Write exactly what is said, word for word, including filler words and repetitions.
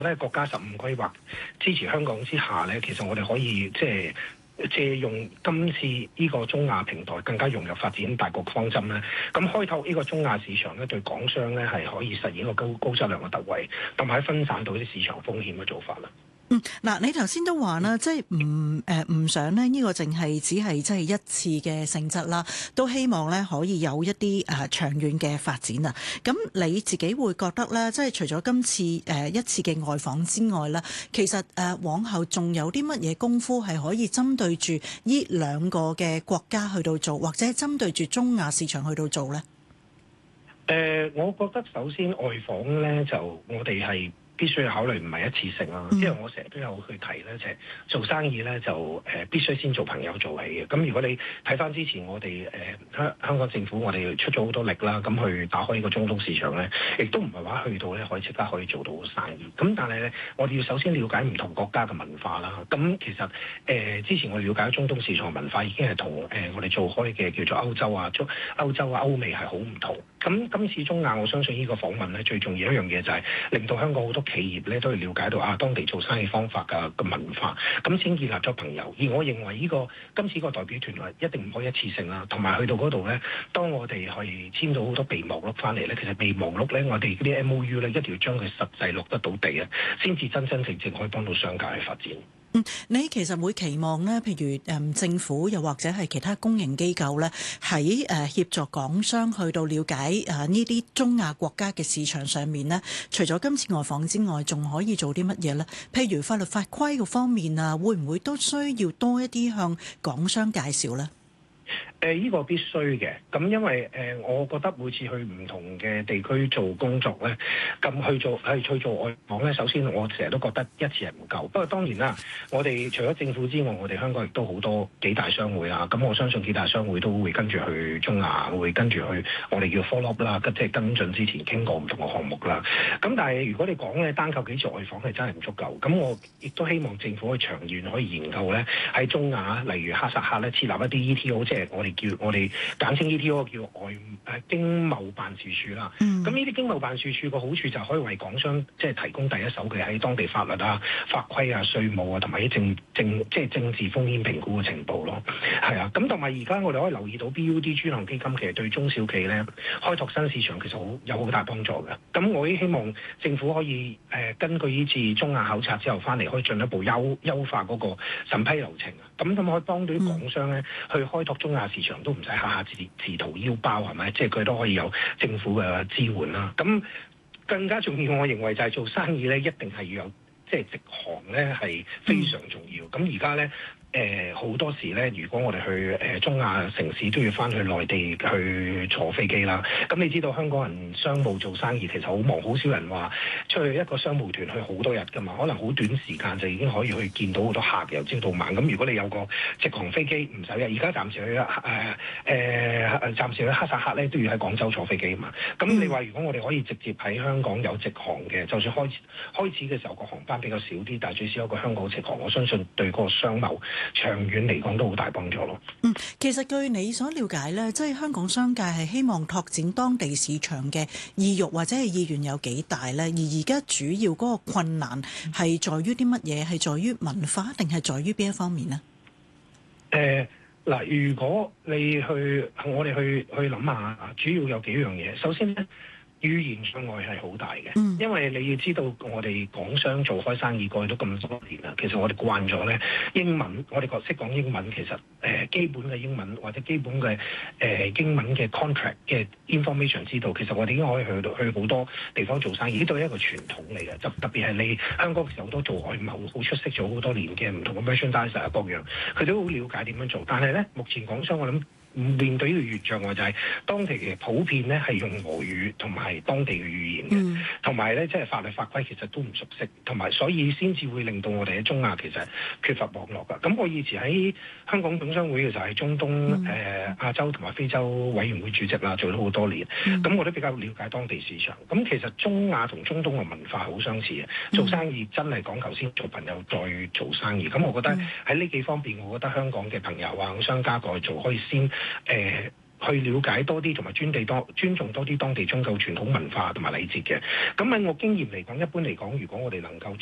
咧國家十五規劃支持香港之下咧，其實我哋可以即係借用今次呢個中亞平台更加融入發展大局方針咧，咁開拓呢個中亞市場咧，對港商咧係可以實現一個高高質量嘅突圍，同埋分散到啲市場風險嘅做法啦。 嗯，嗱，你頭先都話啦，即係唔誒唔想咧，呢個淨係只係即係一次嘅性質啦，都希望咧可以有一啲誒長遠嘅發展啊。咁你自己會覺得咧，即係除咗今次誒一次嘅外訪之外咧，其實誒往後仲有啲乜嘢功夫係可以針對住呢兩個嘅國家去到做，或者係針對住中亞市場去到做咧？ 誒、呃，我覺得首先外訪咧，就我哋係必須要考慮唔係一次性啦，因為我成日都有去提咧，就係做生意咧就誒必須先做朋友做起嘅。咁如果你睇翻之前我哋誒香香港政府，我哋出咗好多力啦，咁去打開呢個中東市場咧，亦都唔係話去到咧可以即刻可以做到生意。咁但係咧，我哋要首先了解唔同國家嘅文化啦。咁其實誒、呃、之前我哋了解中東市場文化已經係同誒我哋做開嘅叫做歐洲啊、中歐洲啊、歐美係好唔同。咁今次中亞，我相信呢個訪問咧最重要一樣嘢就係令到香港好多企業咧都要了解到啊當地做生意方法嘅嘅文化，咁先建立咗朋友。而我認為呢、這個今次個代表團啊，一定唔可以一次性啦，同埋去到嗰度咧，當我哋去簽到好多備忘錄翻嚟咧，其實備忘錄咧，我哋嗰啲 M O U 咧，一定要將佢實際落得到地啊，先至真真正正可以幫到商界去發展。 嗯，你其實會期望咧，譬如誒政府又或者係其他公營機構咧，喺誒協助港商去到了解誒呢啲中亞國家嘅市場上面咧，除咗今次外訪之外，仲可以做啲乜嘢咧？譬如法律法規個方面啊，會唔會都需要多一啲向港商介紹咧？ 誒、呃，依、這個必須嘅，咁因為誒、呃，我覺得每次去唔同嘅地區做工作咧，咁去做係去做外訪咧，首先我成日都覺得一次係唔夠。不過當然啦，我哋除咗政府之外，我哋香港亦都好多幾大商會啦。咁我相信幾大商會都會跟住去中亞，會跟住去我哋叫 follow up 啦，即係跟進之前傾過唔同嘅項目啦。咁但係如果你講咧單靠幾次外訪係真係唔足夠。咁我亦都希望政府可以長遠可以研究咧喺中亞，例如哈薩克咧設立一啲 E T O， 即係我哋叫我哋簡稱 E T O 叫外誒經貿辦事處啦。咁呢啲經貿辦事處個好處就可以為港商即係提供第一手嘅喺當地法律啊、法規啊、稅務啊，同埋啲政政即係政治風險評估嘅情報咯。係啊，咁同埋而家我哋可以留意到 B U D 專項基金其實對中小企咧開拓新市場其實好有好大幫助嘅。咁我亦希望政府可以誒、呃、根據呢次中亞考察之後翻嚟，可以進一步優優化嗰個審批流程啊。咁咁可以幫到啲港商咧去開拓中亞市場，都唔使下下自自掏腰包，係咪？即係佢都可以有政府嘅支援啦。咁更加重要，我認為就係做生意咧，一定係要有即係直航咧，係非常重要。咁而家咧。誒好、呃、多時咧，如果我哋去誒、呃、中亞城市都要翻去內地去坐飛機啦。咁你知道香港人商務做生意其實好忙，好少人話出去一個商務團去好多日㗎嘛。可能好短時間就已經可以去見到好多客，由朝到晚。咁如果你有個直航飛機唔使嘅，而家暫時去誒誒、呃、暫時去哈薩克咧都要喺廣州坐飛機啊嘛。咁你話如果我哋可以直接喺香港有直航嘅，就算開始開始嘅時候個航班比較少啲，但係最少有個香港直航，我相信對嗰個商貿長遠嚟講都好大幫助咯。 嗯，其實據你所了解咧，即係香港商界係希望拓展當地市場嘅意欲或者係意願有幾大咧？而而家主要嗰個困難係在於啲乜嘢？係在於文化定係在於邊一方面呢？ 誒嗱、呃，如果你去我哋去去諗下，主要有幾樣嘢。首先咧，語言障礙係好大嘅，嗯、因為你要知道我哋港商做開生意過去都咁多年啦，其實我哋慣咗咧英文，我哋個識講英文，其實誒、呃、基本嘅英文或者基本嘅誒、呃、英文嘅 contract 嘅 information 知道，其實我哋已經可以去到去好多地方做生意，呢度係一個傳統嚟嘅。就特別係你香港其實好多做外貿好出色做好多年嘅唔同嘅 merchandiser 啊各樣，佢都好了解點樣做。但係咧，目前港商我諗面對呢個語言障礙就係當地嘅普遍咧係用俄語同埋當地嘅語言嘅，同埋咧即係法律法規其實都唔熟悉，同埋所以先至會令到我哋喺中亞其實缺乏網絡㗎。咁我以前喺香港總商會嘅時候係中東誒、嗯呃、亞洲同埋非洲委員會主席啦，做咗好多年，咁、嗯、我都比較了解當地市場。咁其實中亞同中東嘅文化好相似嘅，做生意真係講求先做朋友再做生意。咁我覺得喺呢幾方面，我覺得香港嘅朋友啊、商家過去做可以先誒。呃去了解多啲，同埋尊地多尊重多啲當地宗教傳統文化同埋禮節嘅。咁喺我經驗嚟講，一般嚟講，如果我哋能夠